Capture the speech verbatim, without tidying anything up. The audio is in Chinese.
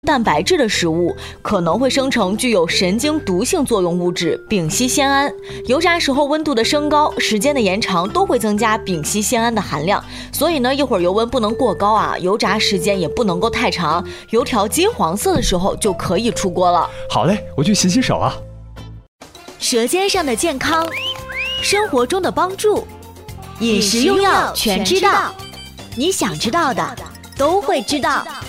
蛋白质的食物可能会生成具有神经毒性作用物质丙烯酰胺。油炸时候温度的升高、时间的延长都会增加丙烯酰胺的含量，所以呢，一会儿油温不能过高啊，油炸时间也不能够太长，油条金黄色的时候就可以出锅了。 好嘞，我去洗洗手啊。 舌尖上的健康，生活中的帮助，饮食用药全知道，你想知道的都会知道。